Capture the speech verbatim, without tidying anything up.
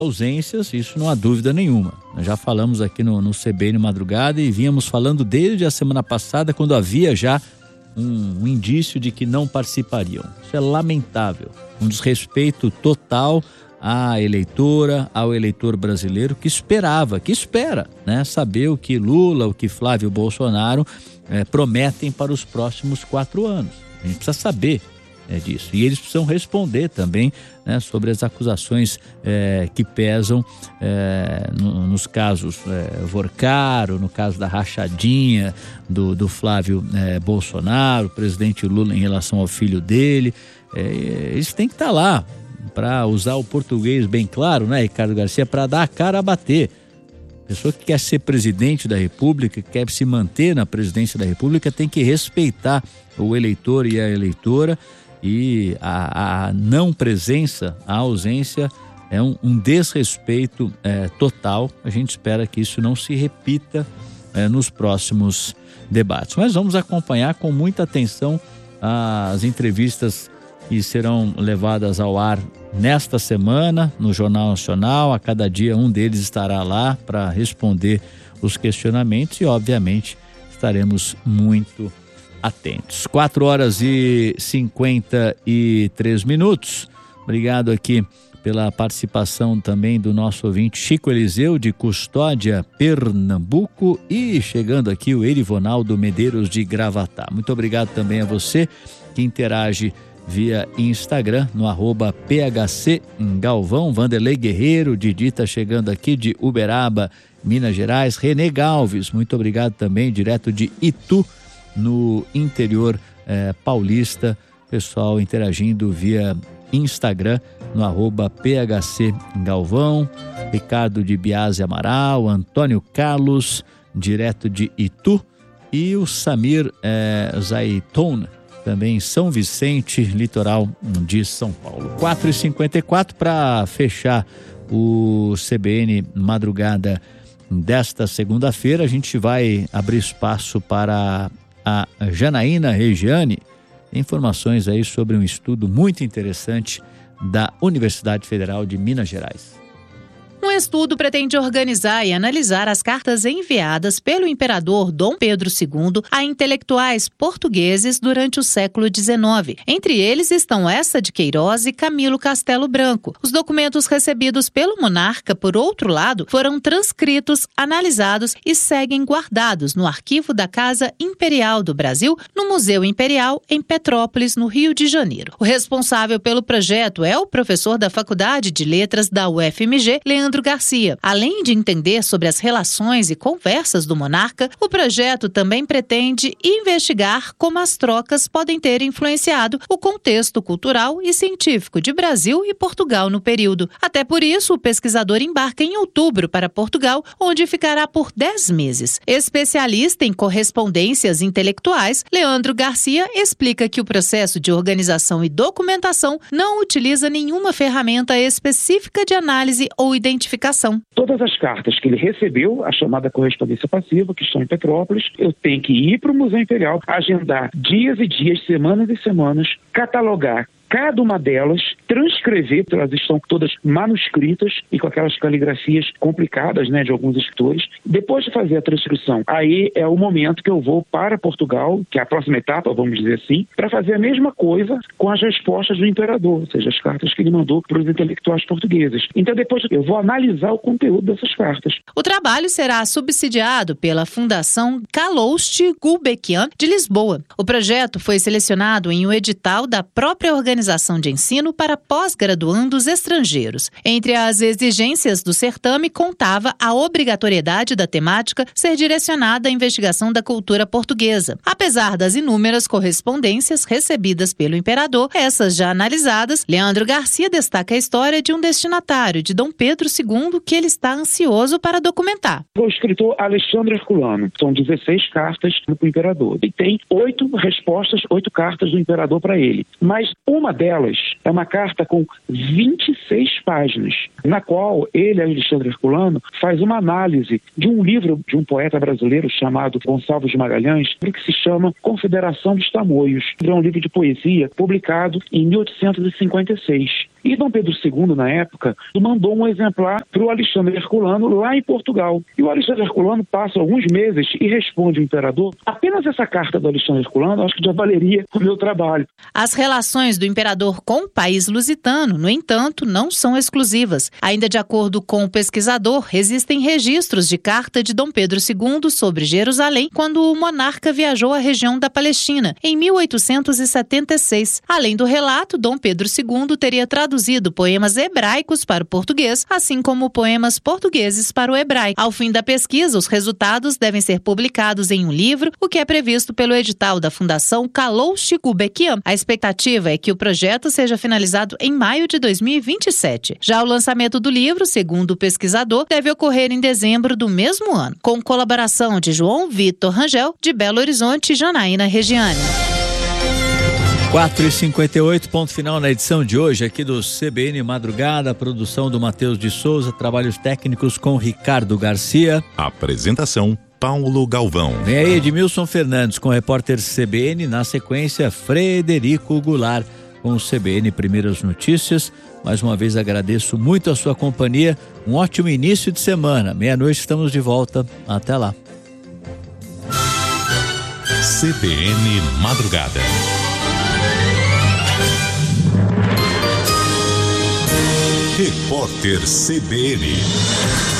ausências, isso não há dúvida nenhuma. Nós já falamos aqui no, no C B N Madrugada e vínhamos falando desde a semana passada, quando havia já um, um indício de que não participariam. Isso é lamentável, um desrespeito total à eleitora, ao eleitor brasileiro que esperava, que espera, né, saber o que Lula, o que Flávio Bolsonaro eh, prometem para os próximos quatro anos. A gente precisa saber É disso. E eles precisam responder também, né, sobre as acusações é, que pesam é, no, nos casos é, Vorcaro, no caso da rachadinha do, do Flávio é, Bolsonaro, o presidente Lula em relação ao filho dele. É, eles têm que estar lá para usar o português bem claro, né, Ricardo Garcia, para dar a cara a bater. A pessoa que quer ser presidente da República, que quer se manter na presidência da República, tem que respeitar o eleitor e a eleitora. E a, a não presença, a ausência é um, um desrespeito é, total. A gente espera que isso não se repita é, nos próximos debates. Mas vamos acompanhar com muita atenção as entrevistas que serão levadas ao ar nesta semana no Jornal Nacional. A cada dia um deles estará lá para responder os questionamentos e, obviamente, estaremos muito atentos. quatro horas e cinquenta e três minutos. Obrigado aqui pela participação também do nosso ouvinte Chico Eliseu, de Custódia, Pernambuco, e chegando aqui o Erivonaldo Medeiros, de Gravatá. Muito obrigado também a você que interage via Instagram no arroba P H C Galvão. Vanderlei Guerreiro, Didita, chegando aqui de Uberaba, Minas Gerais. Renê Galves, muito obrigado também, direto de Itu, no interior eh, paulista. Pessoal interagindo via Instagram no arroba P H C Galvão. Ricardo de Biase Amaral, Antônio Carlos, direto de Itu, e o Samir eh, Zaiton, também em São Vicente, litoral de São Paulo. quatro e cinquenta e quatro, para fechar o C B N Madrugada desta segunda-feira, a gente vai abrir espaço para a Janaína Regiane, informações aí sobre um estudo muito interessante da Universidade Federal de Minas Gerais. Um estudo pretende organizar e analisar as cartas enviadas pelo imperador Dom Pedro segundo a intelectuais portugueses durante o século dezenove. Entre eles estão essa de Queiroz e Camilo Castelo Branco. Os documentos recebidos pelo monarca, por outro lado, foram transcritos, analisados e seguem guardados no arquivo da Casa Imperial do Brasil, no Museu Imperial, em Petrópolis, no Rio de Janeiro. O responsável pelo projeto é o professor da Faculdade de Letras da U F M G, Leandro Garcia. Além de entender sobre as relações e conversas do monarca, o projeto também pretende investigar como as trocas podem ter influenciado o contexto cultural e científico de Brasil e Portugal no período. Até por isso, o pesquisador embarca em outubro para Portugal, onde ficará por dez meses. Especialista em correspondências intelectuais, Leandro Garcia explica que o processo de organização e documentação não utiliza nenhuma ferramenta específica de análise ou identificação. Todas as cartas que ele recebeu, a chamada correspondência passiva, que estão em Petrópolis, eu tenho que ir para o Museu Imperial, agendar dias e dias, semanas e semanas, catalogar cada uma delas, transcrever, elas estão todas manuscritas e com aquelas caligrafias complicadas, né, de alguns escritores. Depois de fazer a transcrição, aí é o momento que eu vou para Portugal, que é a próxima etapa, vamos dizer assim, para fazer a mesma coisa com as respostas do imperador, ou seja, as cartas que ele mandou para os intelectuais portugueses. Então depois eu vou analisar o conteúdo dessas cartas. O trabalho será subsidiado pela Fundação Calouste Gulbenkian de Lisboa. O projeto foi selecionado em um edital da própria organização de ensino para pós-graduandos estrangeiros. Entre as exigências do certame contava a obrigatoriedade da temática ser direcionada à investigação da cultura portuguesa. Apesar das inúmeras correspondências recebidas pelo imperador, essas já analisadas, Leandro Garcia destaca a história de um destinatário de Dom Pedro segundo que ele está ansioso para documentar. O escritor Alexandre Herculano, são dezesseis cartas para o imperador. E tem oito respostas, oito cartas do imperador para ele. Mas uma delas é uma carta com vinte e seis páginas, na qual ele, Alexandre Herculano, faz uma análise de um livro de um poeta brasileiro chamado Gonçalves de Magalhães, que se chama Confederação dos Tamoios. É um livro de poesia publicado em mil oitocentos e cinquenta e seis. E Dom Pedro segundo, na época, mandou um exemplar para o Alexandre Herculano lá em Portugal. E o Alexandre Herculano passa alguns meses e responde ao imperador: apenas essa carta do Alexandre Herculano, acho que já valeria o meu trabalho. As relações do imperador com o país lusitano, no entanto, não são exclusivas. Ainda de acordo com o pesquisador, existem registros de carta de Dom Pedro segundo sobre Jerusalém quando o monarca viajou à região da Palestina, em mil oitocentos e setenta e seis. Além do relato, Dom Pedro segundo teria traduzido poemas hebraicos para o português, assim como poemas portugueses para o hebraico. Ao fim da pesquisa, os resultados devem ser publicados em um livro, o que é previsto pelo edital da Fundação Kaloush Gulbenkian. A expectativa é que o projeto seja finalizado em maio de dois mil e vinte e sete. Já o lançamento do livro, segundo o pesquisador, deve ocorrer em dezembro do mesmo ano, com colaboração de João Vitor Rangel, de Belo Horizonte, e Janaína Regiane. quatro e cinquenta e oito, ponto final na edição de hoje aqui do C B N Madrugada, produção do Matheus de Souza, trabalhos técnicos com Ricardo Garcia. Apresentação Paulo Galvão. Vem aí Edmilson Fernandes com o repórter C B N, na sequência Frederico Goulart com o C B N Primeiras Notícias. Mais uma vez agradeço muito a sua companhia, um ótimo início de semana. Meia-noite estamos de volta, até lá. C B N Madrugada. Repórter C B N.